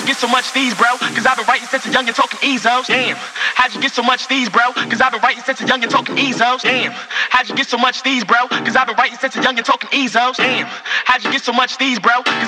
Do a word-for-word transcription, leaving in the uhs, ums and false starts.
get so much these, bro? Cause I've been writing since a young and talking Ezos. Damn, how'd you get so much these, bro? Cause I've been writing since a young and talking Ezos. Damn, how'd you get so much these, bro? Cause I've been writing since a young and talking Ezos. Damn, how'd you get so much these, bro? Cause